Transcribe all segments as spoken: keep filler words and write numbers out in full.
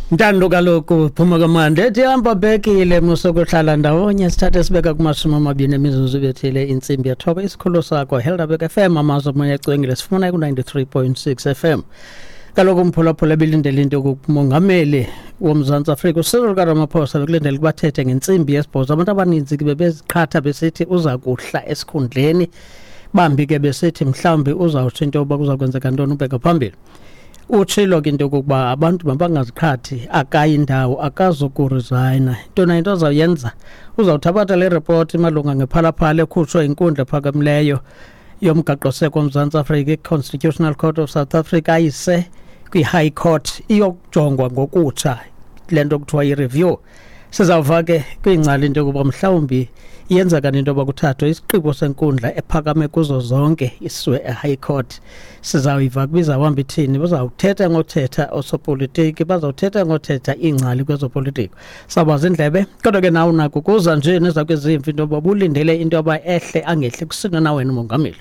Ntando kaloku phuma kamande ethi hamba bekile musokuhlala ndawonye sithathe sibeka kumashumi amabini emizuzu bethile intsimbi yathoba isikhululo sakho Helderberg F M amazwe moya ecwengile sifuna ku ninety-three point six F M. Kaloku mphulaphula belindele into yokumongameli womzantsi Afrika uCyril Ramaphosa bekulindele kubathethe ngentsimbi yesibhozo. Abantu abaninzi ke bebeziqhatha besithi uza kuhla esikhundleni, bambi ke besithi mhlawumbi uzawuthi into yoba kuza kwenzeka ntoni ubheka phambili. Utshilo ke into yokuba abantu mabangaziqhathi akayi indawo akazukuresigna. Into nayo into azawuyenza uzawuthabatha le report malunga ngephalaphala ekhutshwa inkundla ephakamileyo yomgaqo-seko woMzantsi Afrika, i-Constitutional Court of South Africa, ayise kwi-High Court iyokujongwa ngokutsha le nto kuthiwa i-review. Sizawuva ke kwingcali into yokuba mhlawumbi yenzeka into yoba kuthathwe isigqibo senkundla ephakame kuzo zonke iswe e-High Court. Sizawuyiva kubizawuhamba ithini, bazawuthetha ngothetha osopolitiki, bazawuthetha ngothetha ingcali kwezopolitiko. Sabaza indlebe kodwa ke nawe nako kuza nje neza kwezimfi into yoba bulindele into yoba ehle angehle kusina na wena umongameli.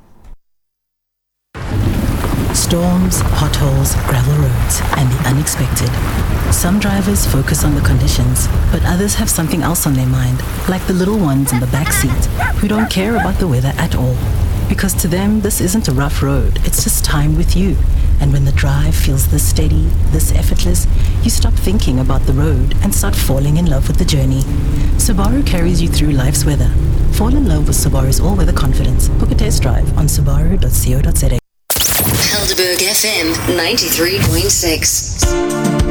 Storms, potholes, gravel roads, and the unexpected. Some drivers focus on the conditions, but others have something else on their mind, like the little ones in the back seat, who don't care about the weather at all. Because to them, this isn't a rough road, it's just time with you. And when the drive feels this steady, this effortless, you stop thinking about the road and start falling in love with the journey. Subaru carries you through life's weather. Fall in love with Subaru's all-weather confidence. Book a test drive on subaru dot co dot za. Helderberg F M ninety-three point six.